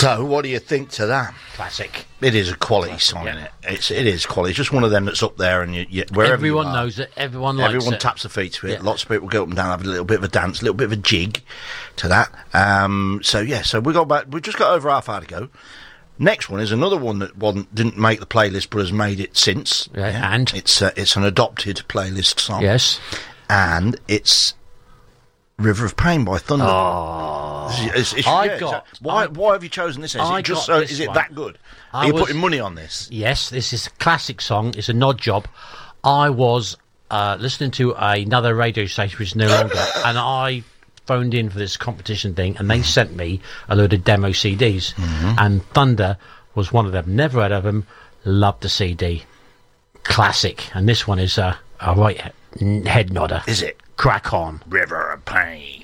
So, what do you think to that? Classic. It is a quality song, isn't it? It is quality. It's just one of them that's up there, and wherever everyone you are, knows it. Everyone likes everyone it. taps the feet to it. Yeah. Lots of people go up and down, have a little bit of a dance, a little bit of a jig to that. So we got back. We just got over half hour to go. Next one is another one that didn't make the playlist, but has made it since. Yeah. And it's an adopted playlist song. Yes. And it's River of Pain by Thunder. Oh, why have you chosen this? Is it that good? Are you putting money on this? Yes, this is a classic song. It's an odd job. I was listening to another radio station which is no longer, and I phoned in for this competition thing, and they sent me a load of demo CDs, and Thunder was one of them. Never heard of them. Loved the CD. Classic. And this one is a right head nodder. Is it? Crack on. River of Pain.